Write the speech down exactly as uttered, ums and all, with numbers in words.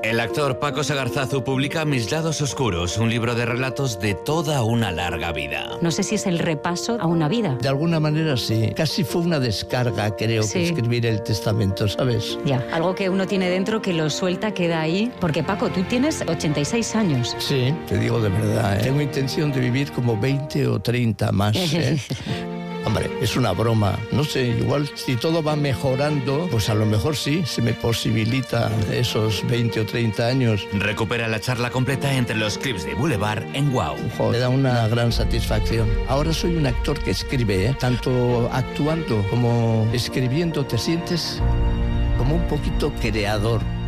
El actor Paco Sagarzazu publica Mis lados oscuros, un libro de relatos de toda una larga vida. No sé si es el repaso a una vida. De alguna manera sí. Casi fue una descarga, creo, Sí. que escribir el testamento, ¿sabes? Ya, algo que uno tiene dentro que lo suelta, queda ahí. Porque Paco, tú tienes ochenta y seis años. Sí, te digo de verdad, ¿eh? Tengo intención de vivir como veinte o treinta más, ¿eh? Hombre, es una broma. No sé, igual si todo va mejorando, pues a lo mejor sí, se me posibilita esos veinte o treinta años. Recupera la charla completa entre los clips de Boulevard en Wow. Ojo, me da una gran satisfacción. Ahora soy un actor que escribe, ¿eh? Tanto actuando como escribiendo, te sientes como un poquito creador.